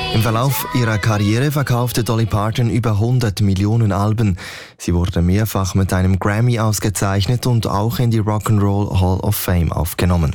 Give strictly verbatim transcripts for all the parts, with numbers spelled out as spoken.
Im Verlauf ihrer Karriere verkaufte Dolly Parton über hundert Millionen Alben. Sie wurde mehrfach mit einem Grammy ausgezeichnet und auch in die Rock'n'Roll Hall of Fame aufgenommen.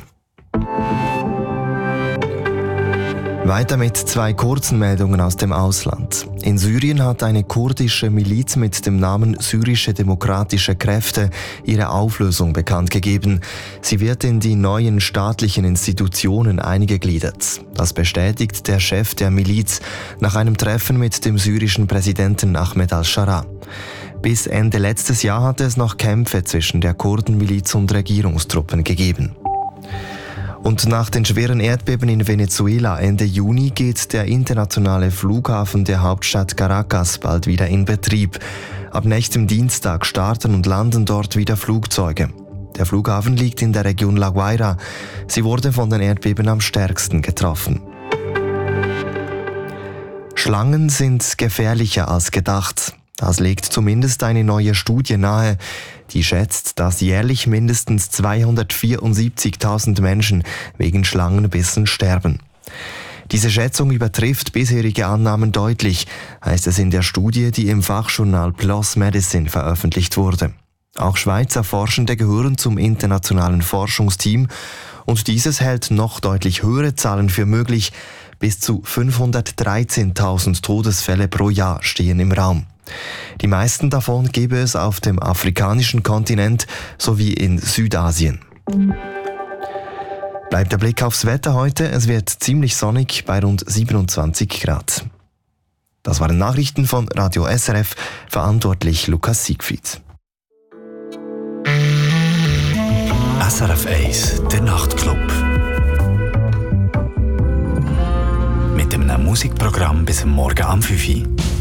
Weiter mit zwei kurzen Meldungen aus dem Ausland. In Syrien hat eine kurdische Miliz mit dem Namen Syrische Demokratische Kräfte ihre Auflösung bekannt gegeben. Sie wird in die neuen staatlichen Institutionen eingegliedert. Das bestätigt der Chef der Miliz nach einem Treffen mit dem syrischen Präsidenten Ahmed al-Shara. Bis Ende letztes Jahr hatte es noch Kämpfe zwischen der Kurdenmiliz und Regierungstruppen gegeben. Und nach den schweren Erdbeben in Venezuela Ende Juni geht der internationale Flughafen der Hauptstadt Caracas bald wieder in Betrieb. Ab nächstem Dienstag starten und landen dort wieder Flugzeuge. Der Flughafen liegt in der Region La Guaira. Sie wurde von den Erdbeben am stärksten getroffen. Schlangen sind gefährlicher als gedacht. Das legt zumindest eine neue Studie nahe, die schätzt, dass jährlich mindestens zweihundertvierundsiebzigtausend Menschen wegen Schlangenbissen sterben. Diese Schätzung übertrifft bisherige Annahmen deutlich, heißt es in der Studie, die im Fachjournal P L O S Medicine veröffentlicht wurde. Auch Schweizer Forschende gehören zum internationalen Forschungsteam und dieses hält noch deutlich höhere Zahlen für möglich. Bis zu fünfhundertdreizehntausend Todesfälle pro Jahr stehen im Raum. Die meisten davon gäbe es auf dem afrikanischen Kontinent sowie in Südasien. Bleibt der Blick aufs Wetter heute. Es wird ziemlich sonnig bei rund siebenundzwanzig Grad. Das waren Nachrichten von Radio S R F, verantwortlich Lukas Siegfried. S R F eins, der Nachtclub. Mit einem Musikprogramm bis Morgen am fünf Uhr.